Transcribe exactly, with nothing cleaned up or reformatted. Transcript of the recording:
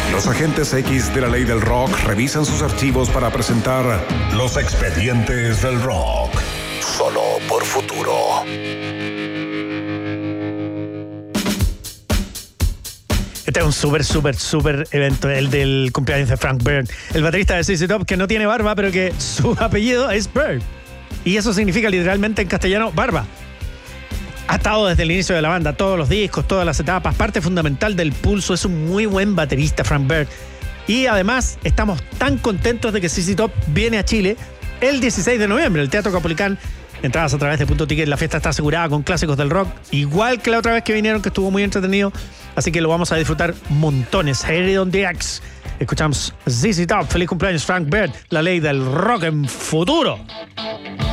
Los agentes X de la ley del rock revisan sus archivos para presentar Los Expedientes del Rock. Solo por Futuro. Este es un súper, súper, súper evento, el del cumpleaños de Frank Byrd, el baterista de Z Z Top, que no tiene barba, pero que su apellido es Byrd. Y eso significa literalmente en castellano barba. Ha estado desde el inicio de la banda, todos los discos, todas las etapas, parte fundamental del pulso. Es un muy buen baterista, Frank Byrd. Y además estamos tan contentos de que Z Z Top viene a Chile el dieciséis de noviembre, el Teatro Caupolicán. Entradas a través de Punto Ticket. La fiesta está asegurada con clásicos del rock, igual que la otra vez que vinieron, que estuvo muy entretenido. Así que lo vamos a disfrutar montones. Harry on the X. Escuchamos Z Z Top. Feliz cumpleaños, Frank Byrd. La ley del rock en futuro.